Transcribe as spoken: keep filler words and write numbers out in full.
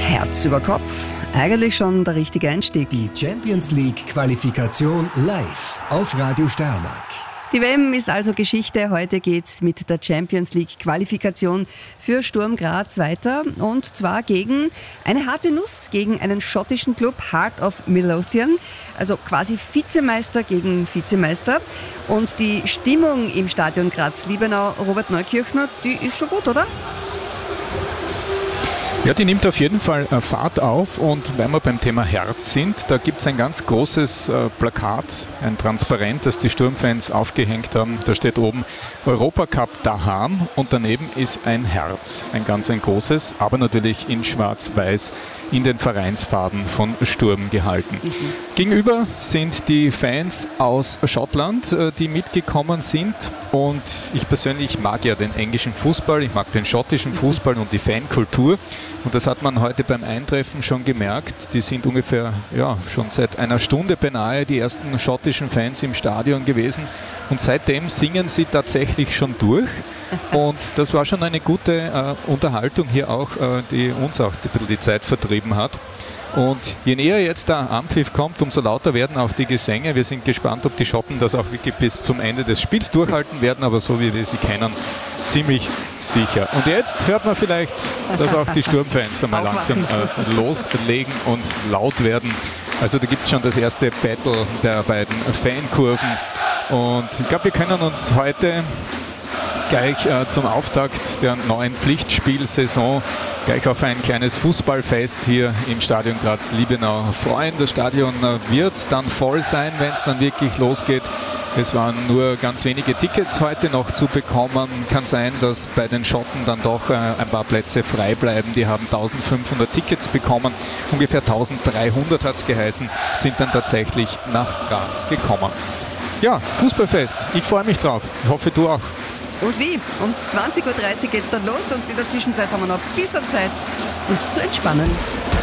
Herz über Kopf. Eigentlich schon der richtige Einstieg. Die Champions League Qualifikation live auf Radio Steiermark. Die W M ist also Geschichte. Heute geht's mit der Champions League Qualifikation für Sturm Graz weiter. Und zwar gegen eine harte Nuss, gegen einen schottischen Club, Heart of Midlothian. Also quasi Vizemeister gegen Vizemeister. Und die Stimmung im Stadion Graz-Liebenau, Robert Neukirchner, die ist schon gut, oder? Ja, die nimmt auf jeden Fall äh, Fahrt auf, und wenn wir beim Thema Herz sind, da gibt es ein ganz großes äh, Plakat, ein Transparent, das die Sturmfans aufgehängt haben. Da steht oben Europacup daheim und daneben ist ein Herz, ein ganz ein großes, aber natürlich in schwarz-weiß in den Vereinsfarben von Sturm gehalten. Mhm. Gegenüber sind die Fans aus Schottland, äh, die mitgekommen sind, und ich persönlich mag ja den englischen Fußball, ich mag den schottischen Fußball und die Fankultur. Und das hat man heute beim Eintreffen schon gemerkt. Die sind ungefähr, ja, schon seit einer Stunde beinahe die ersten schottischen Fans im Stadion gewesen. Und seitdem singen sie tatsächlich schon durch. Und das war schon eine gute äh, Unterhaltung hier auch, äh, die uns auch ein bisschen die Zeit vertrieben hat. Und je näher jetzt der Anpfiff kommt, umso lauter werden auch die Gesänge. Wir sind gespannt, ob die Schotten das auch wirklich bis zum Ende des Spiels durchhalten werden, aber so wie wir sie kennen, ziemlich sicher. Und jetzt hört man vielleicht, dass auch die Sturmfans einmal langsam äh, loslegen und laut werden. Also da gibt es schon das erste Battle der beiden Fankurven. Und ich glaube, wir können uns heute gleich äh, zum Auftakt der neuen Pflichtspielsaison gleich auf ein kleines Fußballfest hier im Stadion Graz-Liebenau freuen. Das Stadion äh, wird dann voll sein, wenn es dann wirklich losgeht. Es waren nur ganz wenige Tickets heute noch zu bekommen. Kann sein, dass bei den Schotten dann doch äh, ein paar Plätze frei bleiben. Die haben eintausendfünfhundert Tickets bekommen. Ungefähr eintausenddreihundert hat es geheißen, sind dann tatsächlich nach Graz gekommen. Ja, Fußballfest. Ich freue mich drauf. Ich hoffe, du auch. Und wie? Um zwanzig Uhr dreißig geht es dann los, und in der Zwischenzeit haben wir noch ein bisschen Zeit, uns zu entspannen.